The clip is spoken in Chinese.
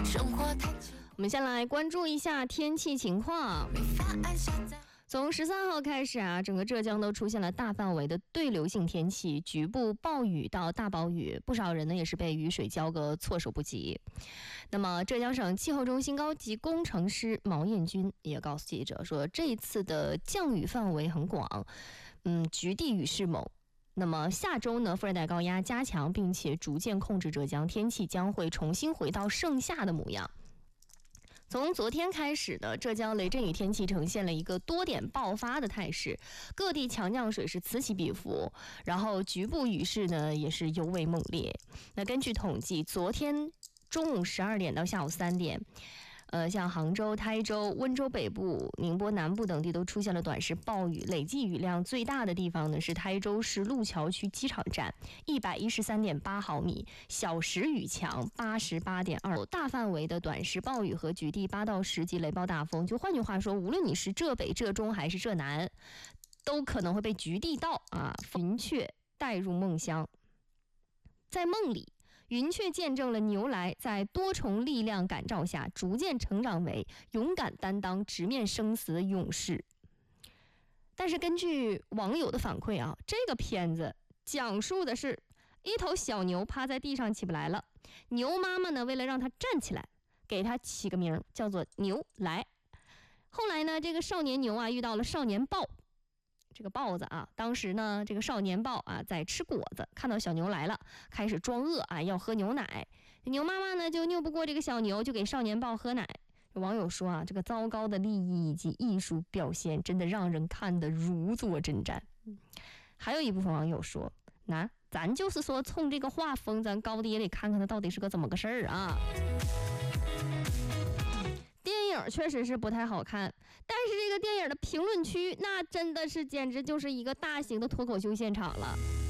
我们先来关注一下天气情况。从13号开始啊，整个浙江都出现了大范围的对流性天气，局部暴雨到大暴雨，不少人呢也是被雨水浇个措手不及。那么浙江省气候中心高级工程师毛彦军也告诉记者说，这一次的降雨范围很广，局地雨势猛。那么下周呢，副热带高压加强并且逐渐控制浙江，天气将会重新回到盛夏的模样。从昨天开始的浙江雷阵雨天气呈现了一个多点爆发的态势，各地强降水是此起彼伏，然后局部雨势呢也是尤为猛烈。那根据统计，昨天中午12点到下午3点，像杭州、台州、温州北部、宁波南部等地都出现了短时暴雨，累计雨量最大的地方呢是台州市路桥区机场站113.8毫米，小时雨强88.2，大范围的短时暴雨和局地8到10级雷暴大风。就换句话说，无论你是浙北、浙中还是浙南，都可能会被局地到云雀带入梦乡。在梦里，云雀见证了牛来在多重力量感召下逐渐成长为勇敢担当、直面生死的勇士。但是根据网友的反馈啊，这个片子讲述的是一头小牛趴在地上起不来了，牛妈妈呢为了让它站起来，给它起个名叫做牛来。后来呢，这个少年牛啊遇到了少年豹。这个豹子啊，当时呢，这个少年豹啊在吃果子，看到小牛来了，开始装饿啊，要喝牛奶。牛妈妈呢就拗不过这个小牛，就给少年豹喝奶。网友说啊，这个糟糕的利益以及艺术表现，真的让人看得如坐针毡。还有一部分网友说，咱就是说冲这个画风，咱高低也得看看它到底是个怎么个事儿啊。电影确实是不太好看，但是这个电影的评论区那真的是简直就是一个大型的脱口秀现场了。